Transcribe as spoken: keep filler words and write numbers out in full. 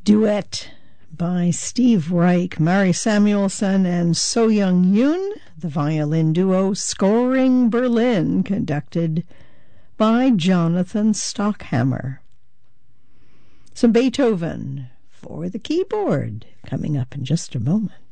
Duet by Steve Reich, Mari Samuelson, and So Young Yoon, the violin duo Scoring Berlin, conducted by Jonathan Stockhammer. Some Beethoven for the keyboard coming up in just a moment.